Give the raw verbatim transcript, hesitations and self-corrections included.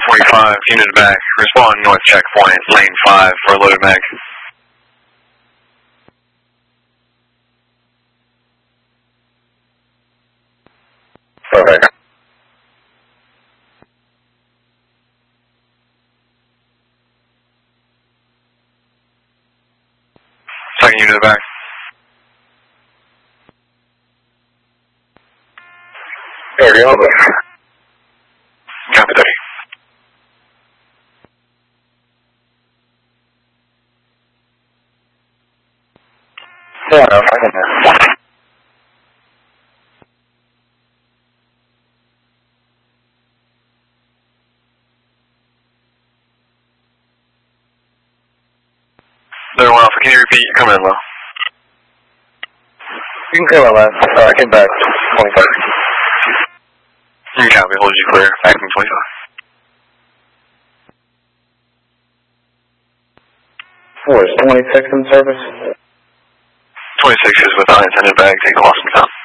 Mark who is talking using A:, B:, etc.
A: forty-five, unit back. Respond north checkpoint, lane five for a loaded mag.
B: Perfect.
A: Second unit back.
B: There you go.
A: Copy thirty.
B: Yeah, no, I can.
A: There one alpha, can you repeat? You're coming in low.
B: You can come on last. Uh, I came back twenty-five.
A: You can copy, hold you clear. Back from twenty-five.
B: What is twenty-six in service?
A: twenty-six is with unintended bag, take the loss in town.